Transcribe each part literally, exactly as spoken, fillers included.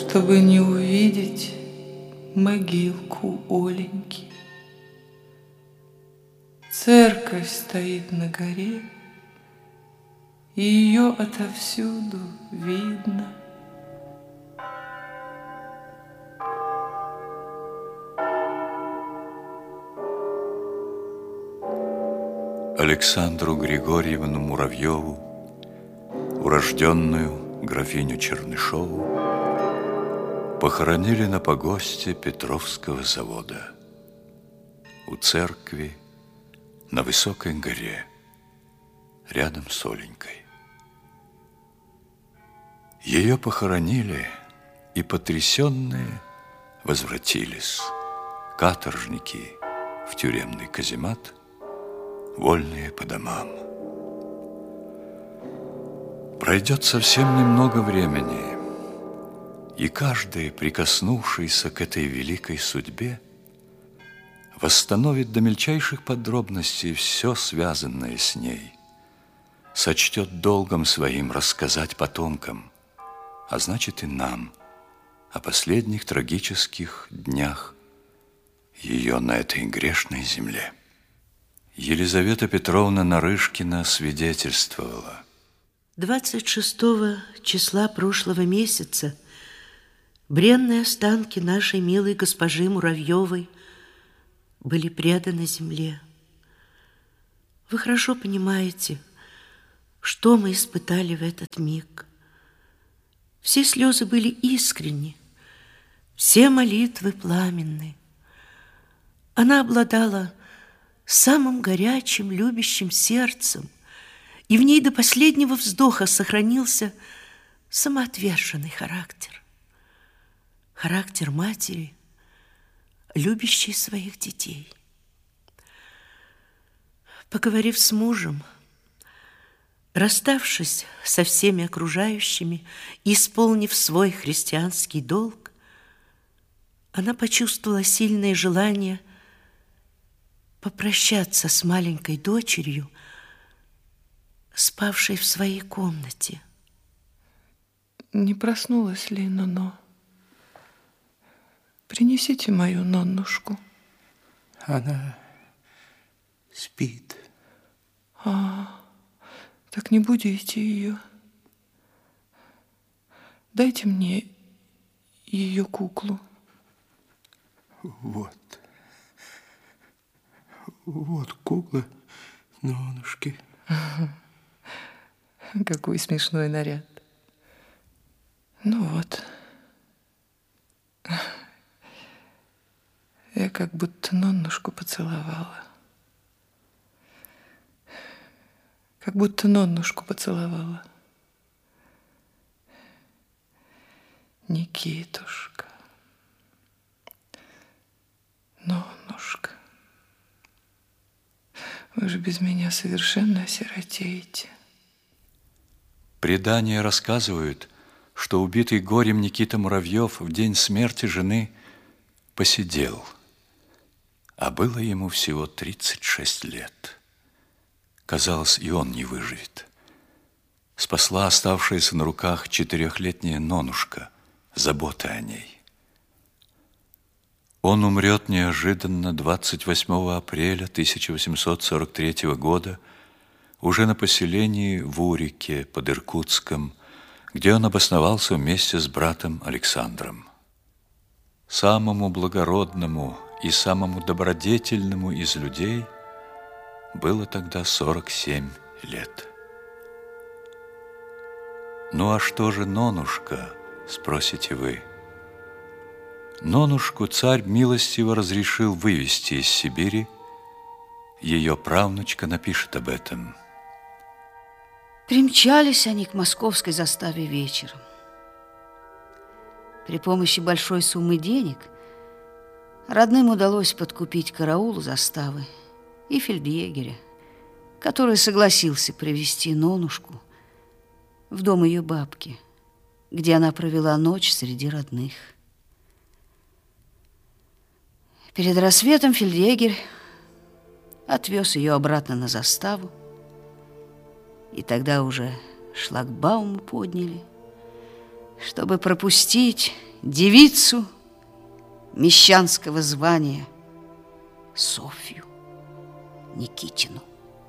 чтобы не увидеть могилку Оленьки. Церковь стоит на горе, и ее отовсюду видно. Александру Григорьевну Муравьеву, урожденную графиню Чернышову, похоронили на погосте Петровского завода у церкви на высокой горе, рядом с Оленькой. Ее похоронили, и потрясенные возвратились каторжники в тюремный каземат, вольные по домам. Пройдет совсем немного времени, и каждый, прикоснувшийся к этой великой судьбе, восстановит до мельчайших подробностей все связанное с ней, сочтет долгом своим рассказать потомкам, а значит и нам, о последних трагических днях ее на этой грешной земле. Елизавета Петровна Нарышкина свидетельствовала. двадцать шестого числа прошлого месяца бренные останки нашей милой госпожи Муравьевой были преданы земле. Вы хорошо понимаете, что мы испытали в этот миг. Все слезы были искренни, все молитвы пламенны. Она обладала самым горячим, любящим сердцем, и в ней до последнего вздоха сохранился самоотверженный характер. Характер матери, любящей своих детей. Поговорив с мужем, расставшись со всеми окружающими и исполнив свой христианский долг, она почувствовала сильное желание попрощаться с маленькой дочерью, спавшей в своей комнате. Не проснулась ли Ноно? Принесите мою Ноннушку. Она спит. А, так не будете ее. Дайте мне ее куклу. Вот. Вот кукла Нонушки. Какой смешной наряд. Ну вот. Я как будто Ноннушку поцеловала. Как будто Ноннушку поцеловала. Никитушка. Ноннушка. Вы же без меня совершенно осиротеете. Предания рассказывают, что убитый горем Никита Муравьев в день смерти жены посидел, а было ему всего тридцать шесть лет. Казалось, и он не выживет. Спасла оставшаяся на руках четырехлетняя Нонушка, забота о ней. Он умрет неожиданно двадцать восьмого апреля тысяча восемьсот сорок третьего года уже на поселении в Урике под Иркутском, где он обосновался вместе с братом Александром. Самому благородному и самому добродетельному из людей было тогда сорок семь лет. Ну а что же Нонушка, спросите вы? Нонушку царь милостиво разрешил вывести из Сибири. Ее правнучка напишет об этом. Примчались они к московской заставе вечером. При помощи большой суммы денег родным удалось подкупить караул заставы и фельдъегеря, который согласился привезти Нонушку в дом ее бабки, где она провела ночь среди родных. Перед рассветом фельдъегерь отвез ее обратно на заставу, и тогда уже шлагбаум подняли, чтобы пропустить девицу мещанского звания Софью Никитину.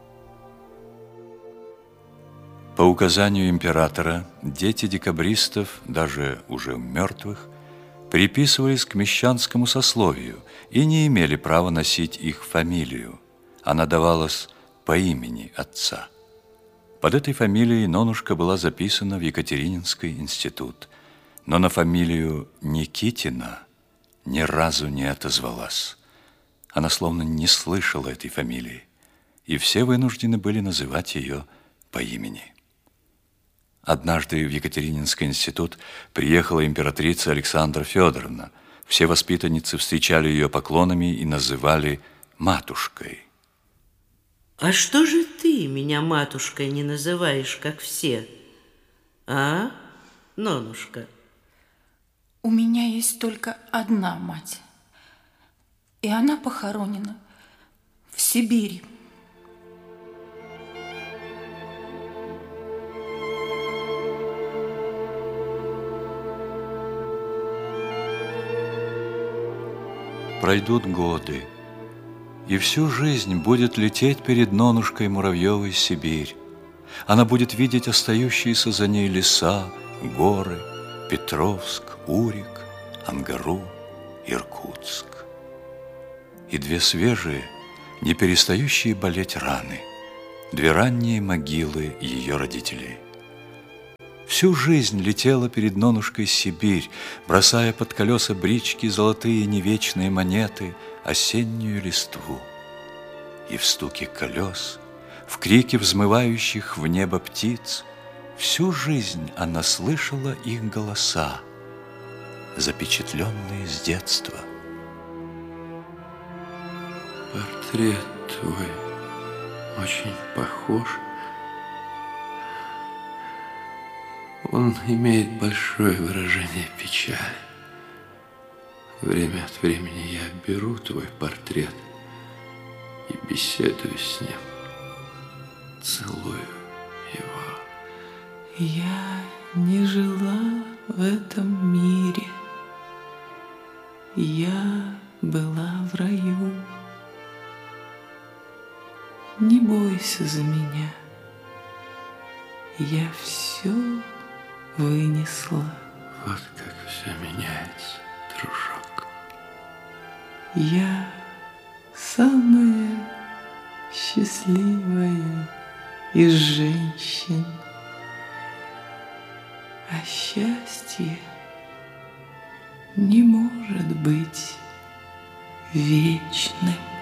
По указанию императора, дети декабристов, даже уже мертвых, приписывались к мещанскому сословию и не имели права носить их фамилию. Она давалась по имени отца. Под этой фамилией Нонушка была записана в Екатерининский институт, но на фамилию Никитина ни разу не отозвалась. Она словно не слышала этой фамилии, и все вынуждены были называть ее по имени. Однажды в Екатерининский институт приехала императрица Александра Федоровна. Все воспитанницы встречали ее поклонами и называли матушкой. А что же ты меня матушкой не называешь, как все? А, Нонушка? У меня есть только одна мать, и она похоронена в Сибири. Пройдут годы, и всю жизнь будет лететь перед Нонушкой Муравьевой Сибирь. Она будет видеть остающиеся за ней леса, горы, Петровск, Урик, Ангару, Иркутск. И две свежие, не перестающие болеть раны, две ранние могилы ее родителей. Всю жизнь летела перед Нонушкой Сибирь, бросая под колеса брички золотые невечные монеты, осеннюю листву. И в стуке колес, в крике взмывающих в небо птиц, всю жизнь она слышала их голоса, запечатленные с детства. Портрет твой очень похож. Он имеет большое выражение печали. Время от времени я беру твой портрет и беседую с ним, целую его. Я не жила в этом мире. Я была в раю. Не бойся за меня. Я все вынесла. Вот как все меняется, дружок. Я самая счастливая из женщин. А счастье не может быть вечным.